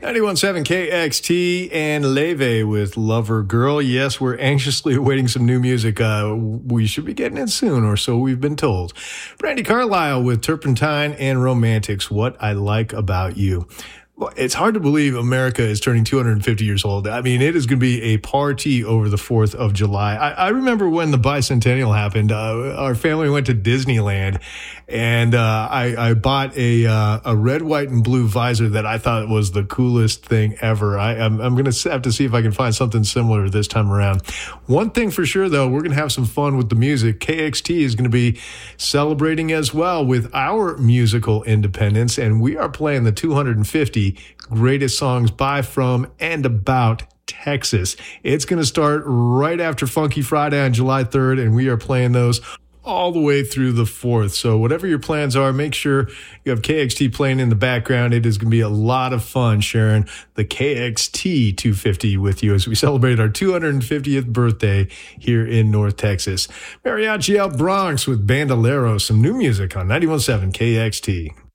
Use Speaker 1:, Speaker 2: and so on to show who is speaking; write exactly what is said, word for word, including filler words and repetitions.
Speaker 1: ninety-one point seven K X T and Leve with Lover Girl. Yes, we're anxiously awaiting some new music. Uh, we should be getting it soon, or so we've been told. Brandi Carlile with Turpentine and Romantics, What I Like About You. It's hard to believe America is turning two hundred fifty years old. I mean, it is going to be a party over the fourth of July. I, I remember when the bicentennial happened, uh, our family went to Disneyland, and uh, I, I bought a uh, a red, white, and blue visor that I thought was the coolest thing ever. I, I'm, I'm going to have to see if I can find something similar this time around. One thing for sure, though, we're going to have some fun with the music. K X T is going to be celebrating as well with our musical independence, and we are playing the two hundred fifty greatest songs by, from, and about Texas. It's going to start right after Funky Friday on July third, and we are playing those all the way through the fourth. So whatever your plans are, make sure you have K X T playing in the background. It is going to be a lot of fun sharing the K X T two fifty with you as we celebrate our two hundred fiftieth birthday here in North Texas. Mariachi out Bronx with Bandolero, some new music on ninety-one point seven K X T.